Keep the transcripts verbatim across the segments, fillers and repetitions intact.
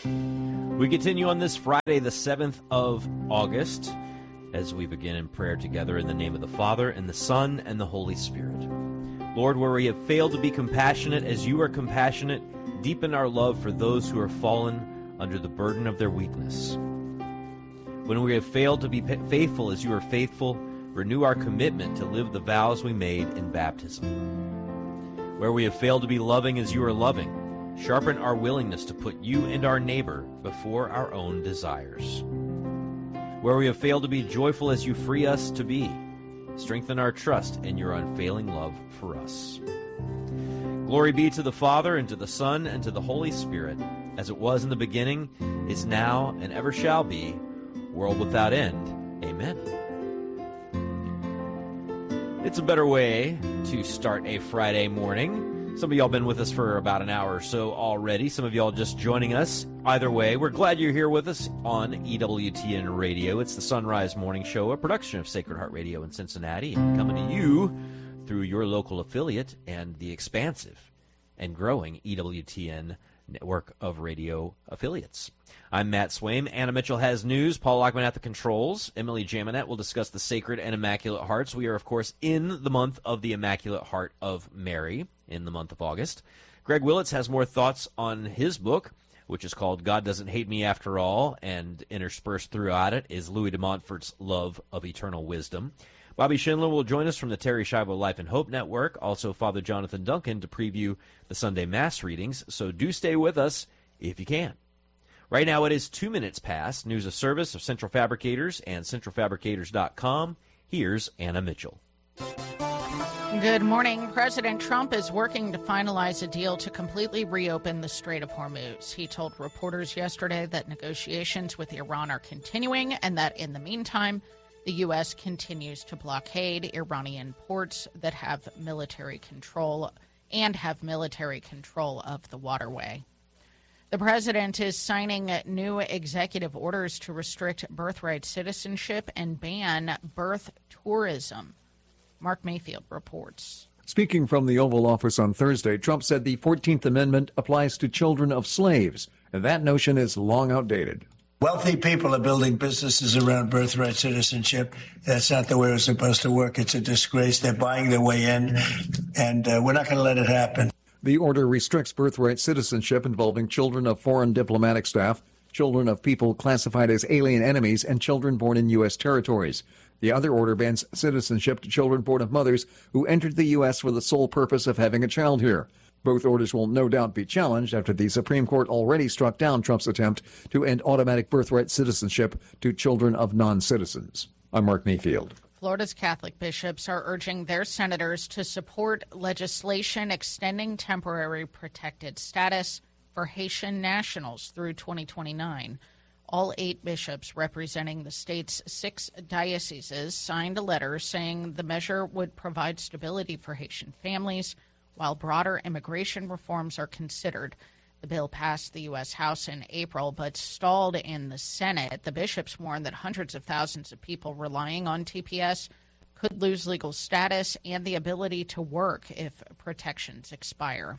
We continue on this Friday, the seventh of August, as we begin in prayer together in the name of the Father, and the Son, and the Holy Spirit. Lord, where we have failed to be compassionate as you are compassionate, deepen our love for those who are fallen under the burden of their weakness. When we have failed to be faithful as you are faithful, renew our commitment to live the vows we made in baptism. Where we have failed to be loving as you are loving, sharpen our willingness to put you and our neighbor before our own desires. Where we have failed to be joyful as you free us to be, strengthen our trust in your unfailing love for us. Glory be to the Father, and to the Son, and to the Holy Spirit, as it was in the beginning, is now, and ever shall be, world without end. Amen. It's a better way to start a Friday morning. Some of y'all been with us for about an hour or so already. Some of y'all just joining us. Either way, we're glad you're here with us on E W T N Radio. It's the Sunrise Morning Show, a production of Sacred Heart Radio in Cincinnati, and coming to you through your local affiliate and the expansive and growing E W T N network of radio affiliates. I'm Matt Swaim. Anna Mitchell has news. Paul Lockman at the controls. Emily Jaminet will discuss the Sacred and Immaculate Hearts. We are, of course, in the month of the Immaculate Heart of Mary, in the month of August. Greg Willits has more thoughts on his book, which is called God Doesn't Hate Me After All, and interspersed throughout it is Louis de Montfort's Love of Eternal Wisdom. Bobby Schindler will join us from the Terry Schiavo Life and Hope Network, also Father Jonathan Duncan to preview the Sunday Mass readings, so do stay with us if you can. Right now it is two minutes past. News of service of Central Fabricators and central fabricators dot com. Here's Anna Mitchell. Good morning. President Trump is working to finalize a deal to completely reopen the Strait of Hormuz. He told reporters yesterday that negotiations with Iran are continuing and that in the meantime, the U S continues to blockade Iranian ports that have military control and have military control of the waterway. The president is signing new executive orders to restrict birthright citizenship and ban birth tourism. Mark Mayfield reports. Speaking from the Oval Office on Thursday, Trump said the fourteenth Amendment applies to children of slaves, and that notion is long outdated. Wealthy people are building businesses around birthright citizenship. That's not the way it's supposed to work. It's a disgrace. They're buying their way in, and uh, we're not going to let it happen. The order restricts birthright citizenship involving children of foreign diplomatic staff, children of people classified as alien enemies, and children born in U S territories. The other order bans citizenship to children born of mothers who entered the U S for the sole purpose of having a child here. Both orders will no doubt be challenged after the Supreme Court already struck down Trump's attempt to end automatic birthright citizenship to children of non-citizens. I'm Mark Mayfield. Florida's Catholic bishops are urging their senators to support legislation extending temporary protected status for Haitian nationals through twenty twenty-nine. All eight bishops representing the state's six dioceses signed a letter saying the measure would provide stability for Haitian families while broader immigration reforms are considered. The bill passed the U S House in April but stalled in the Senate. The bishops warned that hundreds of thousands of people relying on T P S could lose legal status and the ability to work if protections expire.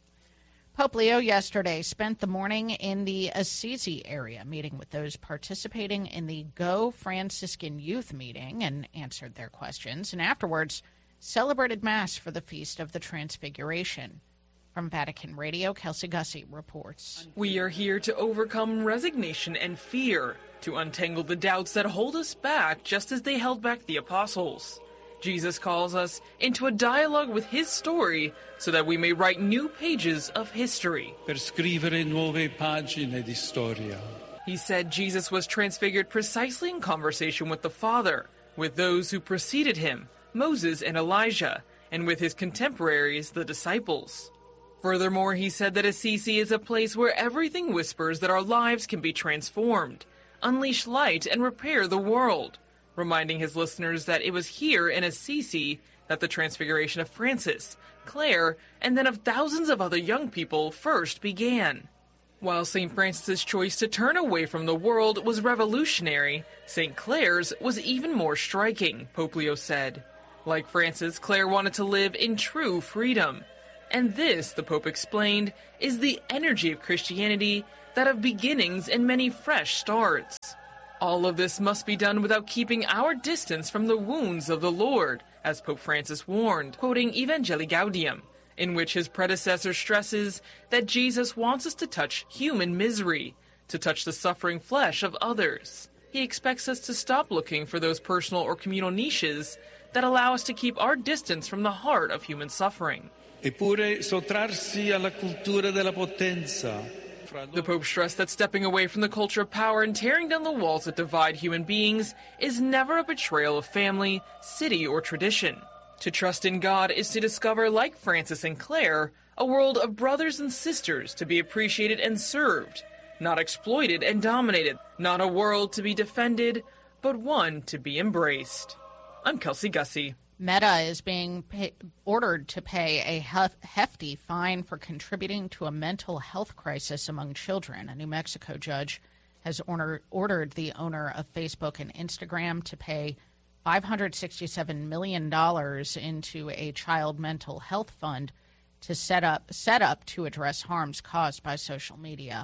Pope Leo yesterday spent the morning in the Assisi area, meeting with those participating in the Go Franciscan Youth meeting and answered their questions, and afterwards celebrated Mass for the Feast of the Transfiguration. From Vatican Radio, Kelsey Gussie reports. We are here to overcome resignation and fear, to untangle the doubts that hold us back just as they held back the apostles. Jesus calls us into a dialogue with his story so that we may write new pages of history. Per scrivere nuove pagine di storia. He said Jesus was transfigured precisely in conversation with the Father, with those who preceded him, Moses and Elijah, and with his contemporaries, the disciples. Furthermore, he said that Assisi is a place where everything whispers that our lives can be transformed, unleash light, and repair the world, reminding his listeners that it was here in Assisi that the transfiguration of Francis, Claire, and then of thousands of other young people first began. While Saint Francis's choice to turn away from the world was revolutionary, Saint Clare's was even more striking, Pope Leo said. Like Francis, Claire wanted to live in true freedom. And this, the Pope explained, is the energy of Christianity, that of beginnings and many fresh starts. All of this must be done without keeping our distance from the wounds of the Lord, as Pope Francis warned, quoting Evangelii Gaudium, in which his predecessor stresses that Jesus wants us to touch human misery, to touch the suffering flesh of others. He expects us to stop looking for those personal or communal niches that allow us to keep our distance from the heart of human suffering. Eppure sottrarsi alla cultura della potenza. The Pope stressed that stepping away from the culture of power and tearing down the walls that divide human beings is never a betrayal of family, city, or tradition. To trust in God is to discover, like Francis and Claire, a world of brothers and sisters to be appreciated and served, not exploited and dominated, not a world to be defended, but one to be embraced. I'm Kelsey Gussie. Meta is being pay- ordered to pay a hef- hefty fine for contributing to a mental health crisis among children. A New Mexico judge has order- ordered the owner of Facebook and Instagram to pay five hundred sixty-seven million dollars into a child mental health fund to set up set up to address harms caused by social media.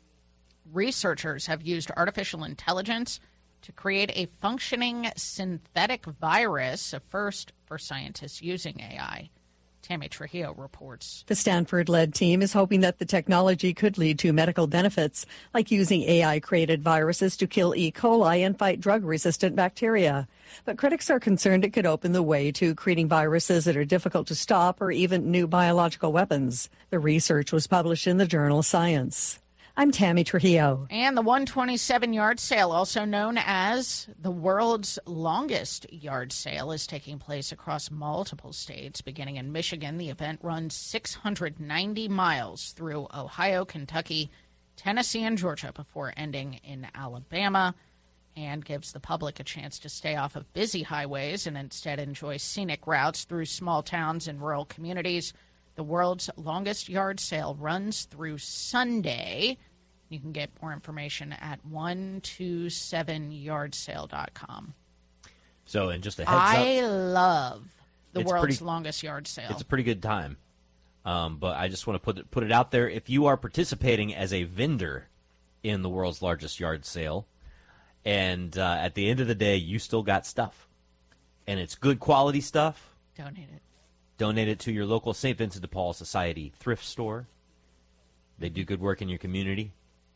Researchers have used artificial intelligence to create a functioning synthetic virus, a first for scientists using A I. Tammy Trujillo reports. The Stanford-led team is hoping that the technology could lead to medical benefits, like using A I-created viruses to kill E. coli and fight drug-resistant bacteria. But critics are concerned it could open the way to creating viruses that are difficult to stop or even new biological weapons. The research was published in the journal Science. I'm Tammy Trujillo. And the one twenty-seven yard sale, also known as the world's longest yard sale, is taking place across multiple states. Beginning in Michigan, the event runs six hundred ninety miles through Ohio, Kentucky, Tennessee, and Georgia before ending in Alabama, and gives the public a chance to stay off of busy highways and instead enjoy scenic routes through small towns and rural communities. The world's longest yard sale runs through Sunday. You can get more information at one twenty-seven yard sale dot com. So, and just a heads I up, love the it's world's pretty, longest yard sale. It's a pretty good time. Um, but I just want to put it, put it out there. If you are participating as a vendor in the world's largest yard sale, and uh, at the end of the day, you still got stuff, and it's good quality stuff, donate it. Donate it to your local Saint Vincent de Paul Society thrift store. They do good work in your community.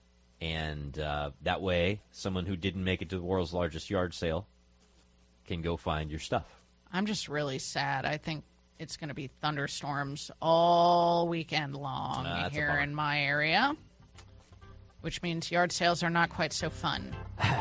And uh, that way, someone who didn't make it to the world's largest yard sale can go find your stuff. I'm just really sad. I think it's going to be thunderstorms all weekend long uh, here in my area, which means yard sales are not quite so fun.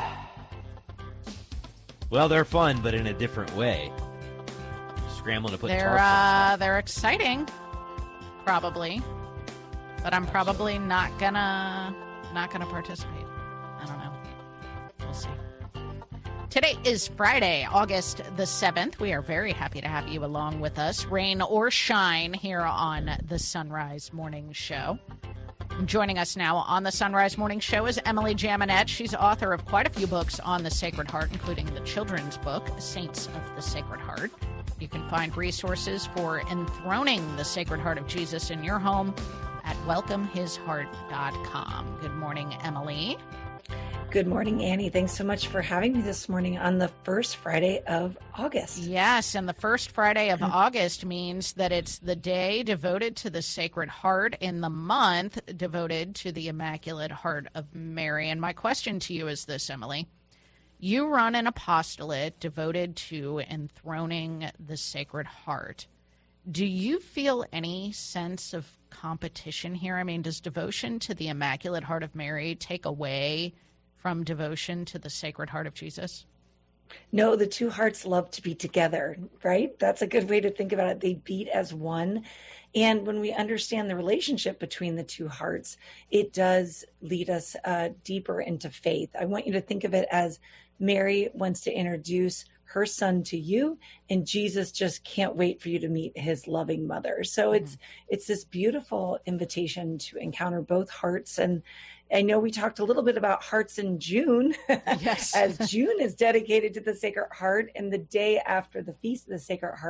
Well, they're fun, but in a different way. Scrambling to put they're tarps uh, they're exciting, probably, but I'm probably not gonna not gonna participate. I don't know. We'll see. Today is Friday, August the seventh. We are very happy to have you along with us, rain or shine, here on the Sunrise Morning Show. Joining us now on the Sunrise Morning Show is Emily Jaminet. She's author of quite a few books on the Sacred Heart, including the children's book, Saints of the Sacred Heart. You can find resources for enthroning the Sacred Heart of Jesus in your home at welcome his heart dot com. Good morning, Emily. Good morning, Annie. Thanks so much for having me this morning on the first Friday of August. Yes, and the first Friday of August means that it's the day devoted to the Sacred Heart in the month devoted to the Immaculate Heart of Mary. And my question to you is this, Emily. You run an apostolate devoted to enthroning the Sacred Heart. Do you feel any sense of competition here? I mean, does devotion to the Immaculate Heart of Mary take away from devotion to the Sacred Heart of Jesus? No, the two hearts love to be together, right? That's a good way to think about it. They beat as one. And when we understand the relationship between the two hearts, it does lead us uh, deeper into faith. I want you to think of it as Mary wants to introduce her son to you, and Jesus just can't wait for you to meet his loving mother. So mm-hmm. it's it's this beautiful invitation to encounter both hearts. And I know we talked a little bit about hearts in June, yes. as June is dedicated to the Sacred Heart, and the day after the Feast of the Sacred Heart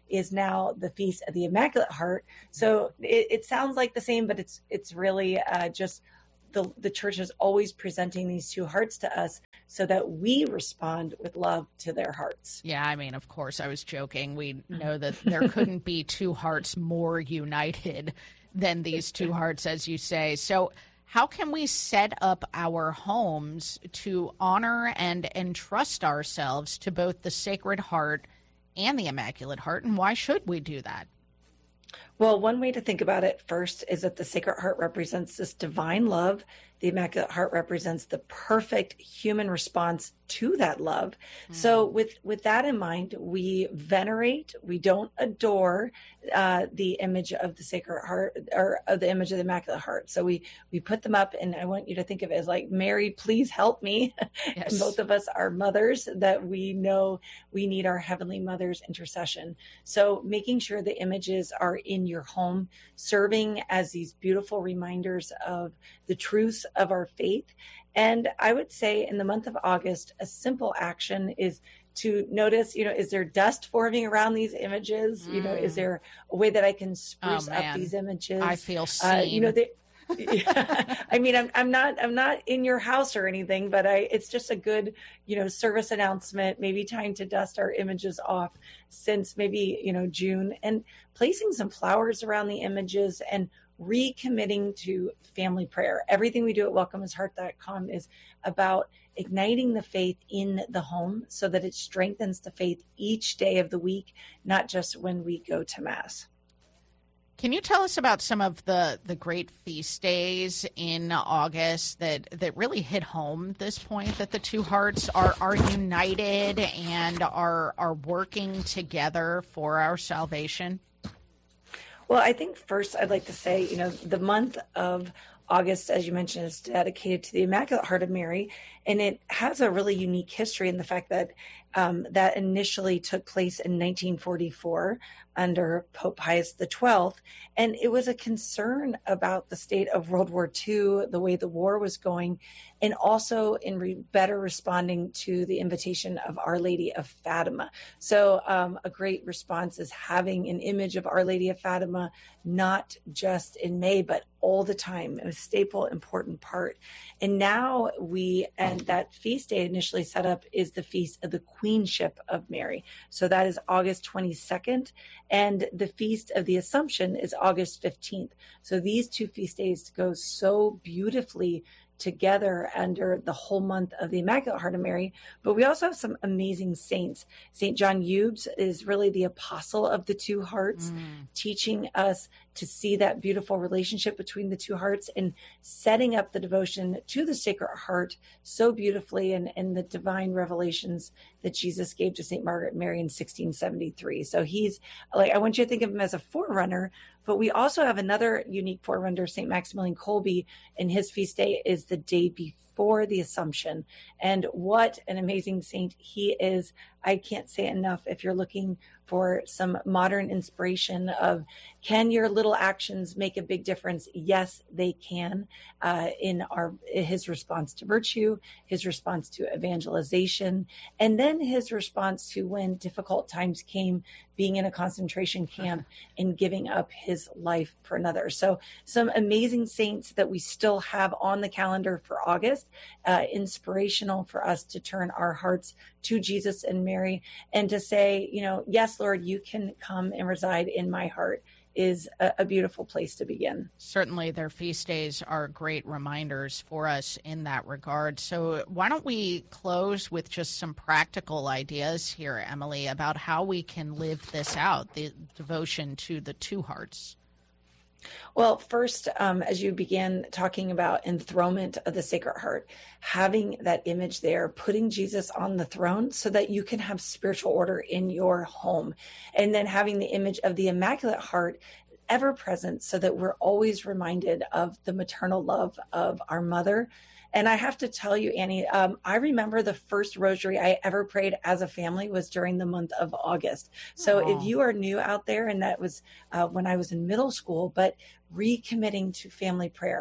is now the Feast of the Immaculate Heart. So it, it sounds like the same, but it's it's really uh, just the, the church is always presenting these two hearts to us so that we respond with love to their hearts. Yeah, I mean, of course, I was joking. We know that there couldn't be two hearts more united than these two hearts, as you say. So how can we set up our homes to honor and entrust ourselves to both the Sacred Heart and the Immaculate Heart, and why should we do that? Well, one way to think about it first is that the Sacred Heart represents this divine love. The Immaculate Heart represents the perfect human response to that love. Mm. So with, with that in mind, we venerate, we don't adore uh, the image of the Sacred Heart or of the image of the Immaculate Heart. So we, we put them up, and I want you to think of it as like, Mary, please help me. Yes. And both of us are mothers that we know we need our Heavenly Mother's intercession. So making sure the images are in your home, serving as these beautiful reminders of the truths of our faith. And I would say in the month of August, a simple action is to notice, you know, is there dust forming around these images? Mm. You know, is there a way that I can spruce oh, up these images? I feel seen. Uh, you know, they, yeah. I mean, I'm, I'm not, I'm not in your house or anything, but I, it's just a good, you know, service announcement, maybe time to dust our images off since maybe, you know, June, and placing some flowers around the images and recommitting to family prayer. Everything we do at welcome his heart dot com is about igniting the faith in the home so that it strengthens the faith each day of the week, not just when we go to Mass. Can you tell us about some of the, the great feast days in August that, that really hit home this point, that the two hearts are, are united and are are working together for our salvation? Well, I think first I'd like to say, you know, the month of August, as you mentioned, is dedicated to the Immaculate Heart of Mary, and it has a really unique history in the fact that um, that initially took place in nineteen forty-four under Pope Pius the twelfth, and it was a concern about the state of World War Two, the way the war was going, and also in re- better responding to the invitation of Our Lady of Fatima. So um, a great response is having an image of Our Lady of Fatima, not just in May, but all the time, a staple, important part. And now we, and that feast day initially set up is the Feast of the Queenship of Mary. So that is August twenty-second. And the Feast of the Assumption is August fifteenth. So these two feast days go so beautifully together under the whole month of the Immaculate Heart of Mary. But we also have some amazing saints. Saint John Eudes is really the apostle of the two hearts, mm. teaching us to see that beautiful relationship between the two hearts and setting up the devotion to the Sacred Heart so beautifully in, in the divine revelations that Jesus gave to Saint Margaret Mary in sixteen seventy-three. So he's like, I want you to think of him as a forerunner, but we also have another unique forerunner, Saint Maximilian Kolbe, and his feast day is the day before the Assumption. And what an amazing saint he is. I can't say enough. If you're looking for some modern inspiration of, can your little actions make a big difference? Yes, they can. Uh, in our his response to virtue, his response to evangelization, and then his response to when difficult times came, being in a concentration camp and giving up his life for another. So some amazing saints that we still have on the calendar for August, uh, inspirational for us to turn our hearts to Jesus and Mary and to say, you know, yes, Lord, you can come and reside in my heart, is a, a beautiful place to begin. Certainly their feast days are great reminders for us in that regard. So why don't we close with just some practical ideas here, Emily, about how we can live this out, the devotion to the two hearts? Well, first, um, as you began talking about enthronement of the Sacred Heart, having that image there, putting Jesus on the throne so that you can have spiritual order in your home, and then having the image of the Immaculate Heart ever present so that we're always reminded of the maternal love of our mother. And I have to tell you, Annie, um, I remember the first rosary I ever prayed as a family was during the month of August. So Aww. If you are new out there, and that was uh, when I was in middle school, but recommitting to family prayer,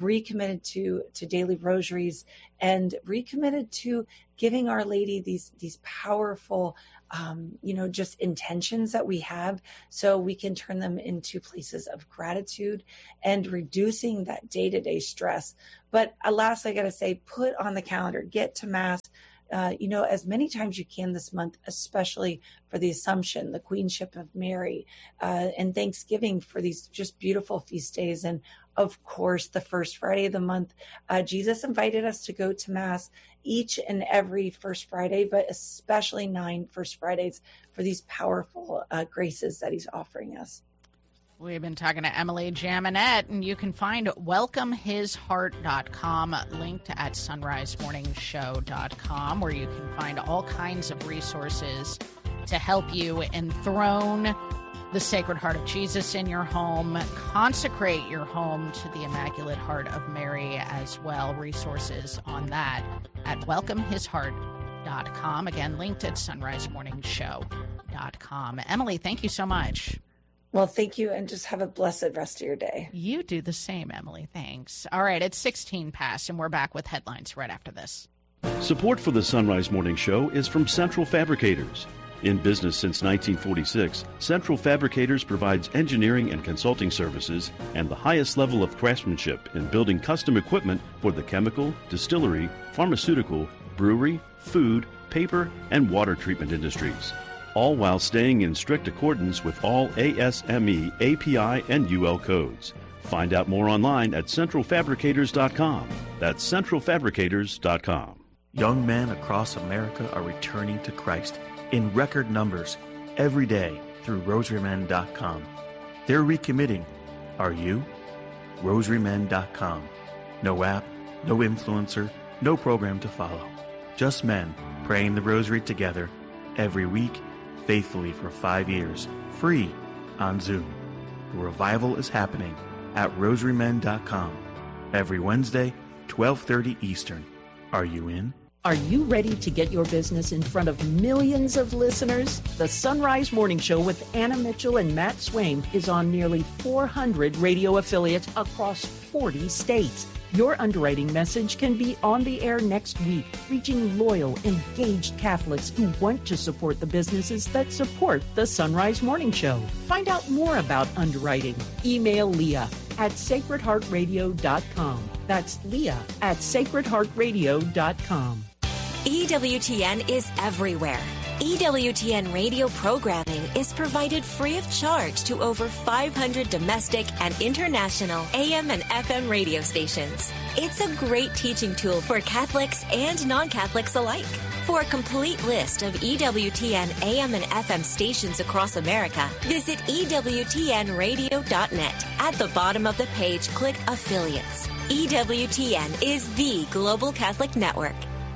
recommitted to to daily rosaries, and recommitted to giving Our Lady these these powerful, um, you know, just intentions that we have, so we can turn them into places of gratitude and reducing that day-to-day stress. But alas, I got to say, put on the calendar, get to Mass, uh, you know, as many times you can this month, especially for the Assumption, the Queenship of Mary, uh, and Thanksgiving for these just beautiful feast days. And of course, the first Friday of the month, uh, Jesus invited us to go to Mass each and every first Friday, but especially nine First Fridays for these powerful uh, graces that he's offering us. We've been talking to Emily Jaminet, and you can find welcome his heart dot com linked at sunrise morning show dot com, where you can find all kinds of resources to help you enthrone the Sacred Heart of Jesus in your home, consecrate your home to the Immaculate Heart of Mary as well. Resources on that at welcome his heart dot com. Again, linked at sunrise morning show dot com. Emily, thank you so much. Well, thank you, and just have a blessed rest of your day. You do the same, Emily. Thanks. All right, it's sixteen past, and we're back with headlines right after this. Support for the Sunrise Morning Show is from Central Fabricators. In business since nineteen forty-six, Central Fabricators provides engineering and consulting services and the highest level of craftsmanship in building custom equipment for the chemical, distillery, pharmaceutical, brewery, food, paper, and water treatment industries, all while staying in strict accordance with all A S M E, A P I, and U L codes. Find out more online at central fabricators dot com. That's central fabricators dot com. Young men across America are returning to Christ in record numbers every day through rosary men dot com. They're recommitting. Are you? rosary men dot com. No app, no influencer, no program to follow. Just men praying the rosary together every week, faithfully for five years, free on Zoom. The revival is happening at rosary men dot com every Wednesday, twelve thirty Eastern. Are you in? Are you ready to get your business in front of millions of listeners? The Sunrise Morning Show with Anna Mitchell and Matt Swain is on nearly four hundred radio affiliates across forty states. Your underwriting message can be on the air next week, reaching loyal, engaged Catholics who want to support the businesses that support the Sunrise Morning Show. Find out more about underwriting. Email Leah at sacred heart radio dot com. That's Leah at sacred heart radio dot com. E W T N is everywhere. E W T N radio programming is provided free of charge to over five hundred domestic and international A M and F M radio stations. It's a great teaching tool for Catholics and non-Catholics alike. For a complete list of E W T N A M and F M stations across America, visit E W T N radio dot net. At the bottom of the page, click Affiliates. E W T N is the global Catholic network.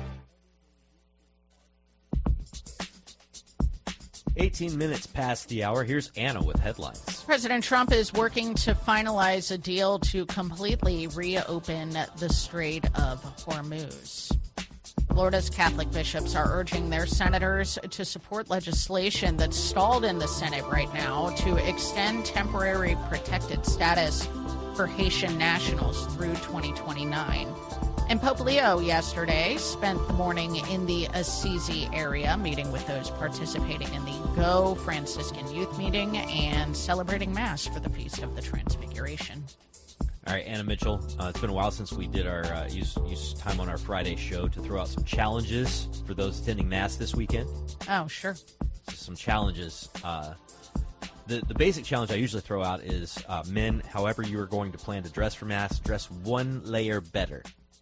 eighteen minutes past the hour. Here's Anna with headlines. President Trump is working to finalize a deal to completely reopen the Strait of Hormuz. Florida's Catholic bishops are urging their senators to support legislation that's stalled in the Senate right now to extend temporary protected status for Haitian nationals through twenty twenty-nine. And Pope Leo yesterday spent the morning in the Assisi area, meeting with those participating in the Go Franciscan Youth Meeting and celebrating Mass for the Feast of the Transfiguration. All right, Anna Mitchell, uh, it's been a while since we did our uh, use, use time on our Friday show to throw out some challenges for those attending Mass this weekend. Oh, sure. Some challenges. Uh, the, the basic challenge I usually throw out is uh, men, however you are going to plan to dress for Mass, dress one layer better.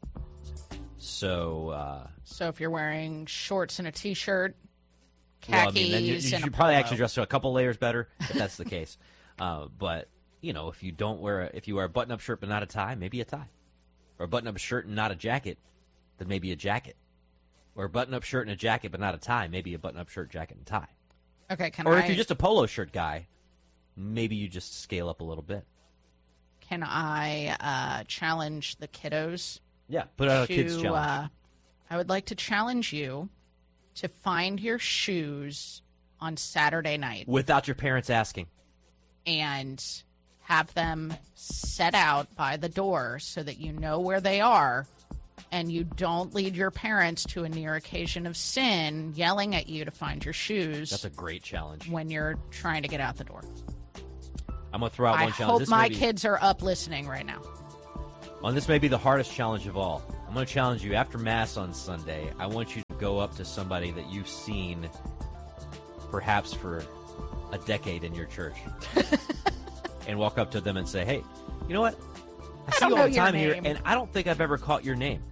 So, uh, so if you're wearing shorts and a T-shirt, khakis, well, I mean, then you, you should probably polo. actually dress a couple layers better if that's the case. Uh, but you know, if you don't wear, a, if you wear a button-up shirt but not a tie, maybe a tie, or a button-up shirt and not a jacket, then maybe a jacket, or a button-up shirt and a jacket but not a tie, maybe a button-up shirt, jacket, and tie. Okay, can or I? if you're just a polo shirt guy, maybe you just scale up a little bit. Can I uh, challenge the kiddos? Yeah, put out to, a kids challenge. Uh, I would like to challenge you to find your shoes on Saturday night without your parents asking, and have them set out by the door so that you know where they are and you don't lead your parents to a near occasion of sin yelling at you to find your shoes. That's a great challenge. When you're trying to get out the door. I'm going to throw out I one challenge. hope This my be, kids are up listening right now. Well, this may be the hardest challenge of all. I'm going to challenge you after Mass on Sunday. I want you to go up to somebody that you've seen perhaps for a decade in your church and walk up to them and say, hey, you know what? I, I see you all know the time your here, name. and I don't think I've ever caught your name.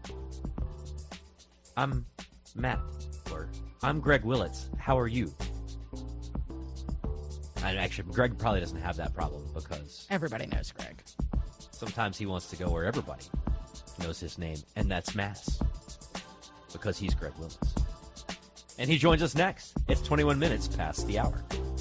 I'm Matt, or I'm Greg Willits. How are you? And actually, Greg probably doesn't have that problem because everybody knows Greg. Sometimes he wants to go where everybody knows his name, and that's Mass, because he's Greg Willits. And he joins us next. It's twenty-one minutes past the hour.